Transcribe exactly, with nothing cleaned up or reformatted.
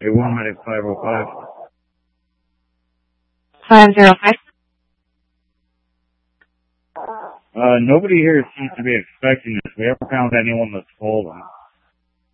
A one medic five oh five. five oh five. Uh, nobody here seems to be expecting this. We haven't found anyone that's fallen.